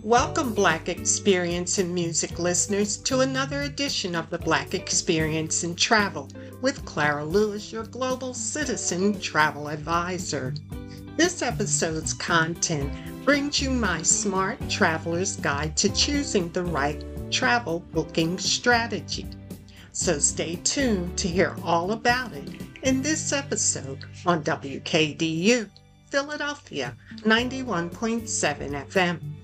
Welcome, Black Experience in Music listeners, to another edition of the Black Experience in Travel with Clara Lewis, your Global Citizen Travel Advisor. This episode's content brings you my Smart Traveler's Guide to choosing the right travel booking strategy. So stay tuned to hear all about it in this episode on WKDU, Philadelphia 91.7 FM.